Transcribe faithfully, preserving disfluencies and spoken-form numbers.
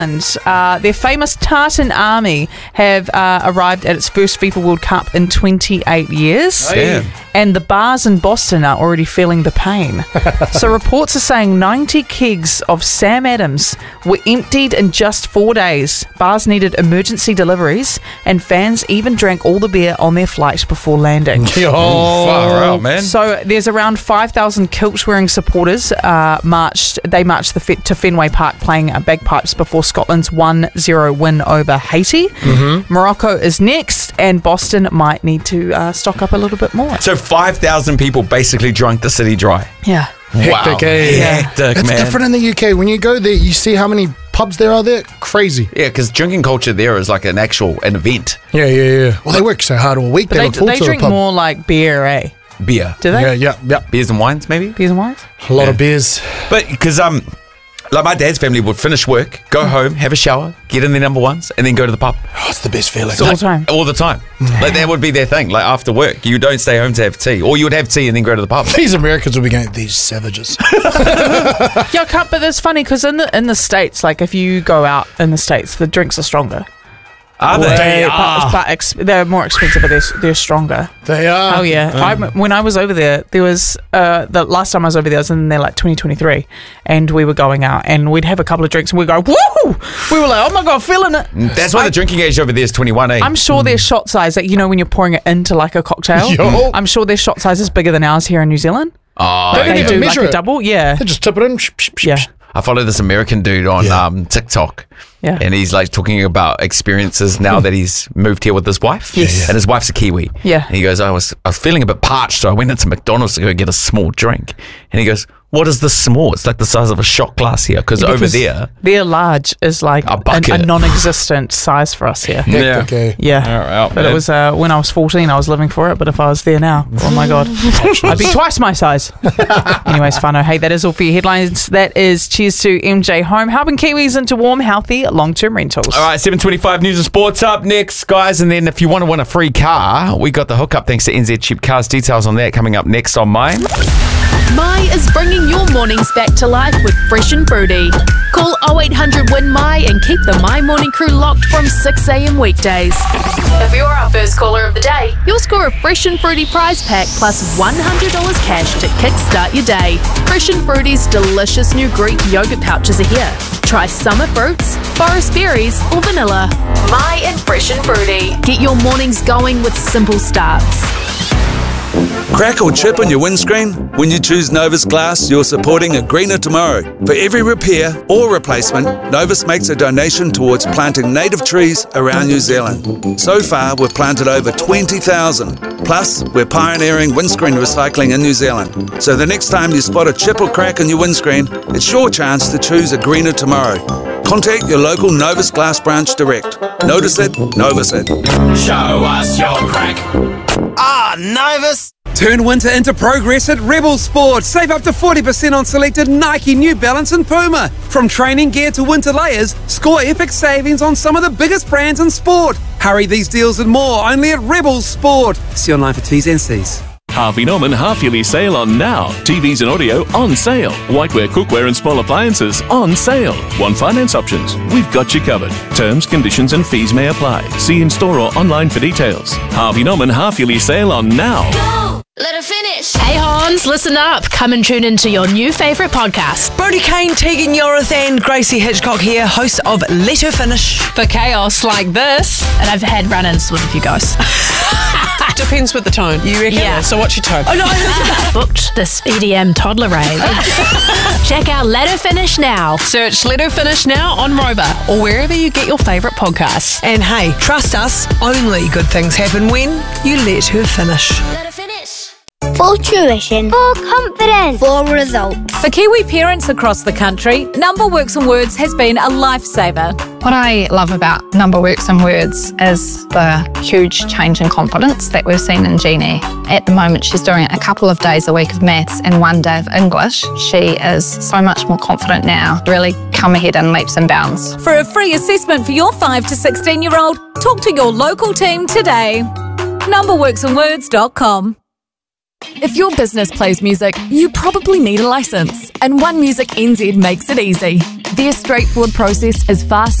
Uh, their famous Tartan Army have uh, arrived at its first FIFA World Cup in twenty-eight years. Damn. And the bars in Boston are already feeling the pain. So reports are saying ninety kegs of Sam Adams were emptied in just four days. Bars needed emergency deliveries, and fans even drank all the beer on their flight before landing. Oh, far out, man. So there's around five thousand kilt-wearing supporters uh, marched. They marched the fe- to Fenway Park playing uh, bagpipes before Scotland's one zero win over Haiti. Mm-hmm. Morocco is next, and Boston might need to uh, stock up a little bit more. So five thousand people basically drunk the city dry. Yeah. Hectic, wow. eh? Yeah. Hectic, It's man. different in the U K. When you go there, you see how many pubs there are there. Crazy. Yeah, because drinking culture there is like an actual an event. Yeah, yeah, yeah. Well, they work so hard all week. But they, they, look forward they to drink a pub. more like beer, eh? Beer. Do they? Yeah, yeah, yeah. Beers and wines, maybe? Beers and wines? A lot Yeah. of beers. But because um, like my dad's family would finish work, go home, have a shower, get in their number ones, and then go to the pub. Oh, it's the best feeling. So- All the time. All the time. Like that would be their thing. Like after work, you don't stay home to have tea, or you would have tea and then go to the pub. These Americans will be going, these savages. Yeah, I can't, but it's funny because in the in the States, like if you go out in the States, the drinks are stronger. Are Way- they? but, but ex- they're more expensive, but they're, s- they're stronger. They are. Oh yeah, I, when I was over there, there was uh, the last time I was over there, I was in there like twenty twenty-three, and we were going out, and we'd have a couple of drinks, and we'd go, woo! We were like, oh my god, feeling it. That's why I- the drinking age over there is twenty-one, eh? I'm sure their shot size, like you know, when you're pouring it into like a cocktail, Yo. I'm sure their shot size is bigger than ours here in New Zealand. oh, They don't They even do like measure a it. double, yeah, They just tip it in. Psh, psh, psh, yeah, psh. I follow this American dude on Yeah. um, TikTok. yeah. And he's like talking about experiences now that he's moved here with his wife. Yes. Yeah, yeah. And his wife's a Kiwi. Yeah. And he goes, I was I was feeling a bit parched, so I went into McDonald's to go get a small drink. And he goes, what is this small? It's like the size of a shot glass here. Because over Because there, their large is like A a, bucket. a non-existent size for us here. Yeah. Hectic, eh? Yeah. Far out, But man. it was uh, when I was fourteen, I was living for it. But if I was there now, oh my God, I'd be twice my size. Anyways, Whānau, hey, that is all for your headlines. That is cheers to M J Home, helping Kiwis into warm, healthy, long-term rentals. All right, seven twenty-five news and sports up next, guys. And then if you want to win a free car, we got the hookup thanks to N Z Cheap Cars. Details on that coming up next on Mine. My is bringing your mornings back to life with Fresh and Fruity. Call oh eight hundred win My and keep the My Morning Crew locked from six a.m. weekdays. If you're our first caller of the day, you'll score a Fresh and Fruity prize pack plus one hundred dollars cash to kickstart your day. Fresh and Fruity's delicious new Greek yogurt pouches are here. Try summer fruits, forest berries, or vanilla. My and Fresh and Fruity. Get your mornings going with simple starts. Crack or chip in your windscreen? When you choose Novus Glass, you're supporting a greener tomorrow. For every repair or replacement, Novus makes a donation towards planting native trees around New Zealand. So far, we've planted over twenty thousand. Plus, we're pioneering windscreen recycling in New Zealand. So the next time you spot a chip or crack in your windscreen, it's your chance to choose a greener tomorrow. Contact your local Novus Glass branch direct. Notice it, Novus it. Show us your crack. Ah, Novus! Turn winter into progress at Rebel Sport. Save up to forty percent on selected Nike, New Balance and Puma. From training gear to winter layers, score epic savings on some of the biggest brands in sport. Hurry these deals and more only at Rebel Sport. See online for T's and C's. Harvey Norman half-yearly sale on now. T Vs and audio on sale. Whiteware, cookware and small appliances on sale. Want finance options? We've got you covered. Terms, conditions and fees may apply. See in-store or online for details. Harvey Norman half-yearly sale on now. Go! Let her finish. Hey Hans, listen up. Come and tune into your new favourite podcast. Brody Kane, Tegan Yorath and Gracie Hitchcock here, hosts of Let Her Finish. For chaos like this. And I've had run-ins with a few guys. Depends with the tone. You reckon? Yeah. So what's your tone? Oh, no. Booked this E D M toddler rave. Check out Let Her Finish now. Search Let Her Finish now on Rover or wherever you get your favourite podcasts. And hey, trust us, only good things happen when you let her finish. Let her finish. For tuition, for confidence, for results. For Kiwi parents across the country, Number Works and Words has been a lifesaver. What I love about Number Works and Words is the huge change in confidence that we've seen in Jeannie. At the moment, she's doing a couple of days a week of maths and one day of English. She is so much more confident now, really come ahead in leaps and bounds. For a free assessment for your five to sixteen-year-old, talk to your local team today. number works and words dot com. If your business plays music, you probably need a license, and One Music N Z makes it easy. Their straightforward process is fast,